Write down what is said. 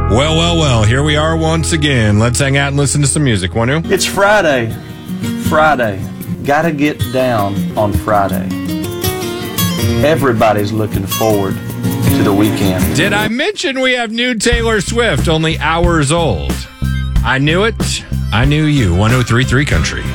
Well, here we are once again. Let's hang out and listen to some music, won't you? It's Friday. Gotta get down on Friday. Everybody's looking forward to the weekend. Did I mention we have new Taylor Swift, only hours old? I knew it. I knew you. 103.3 Country.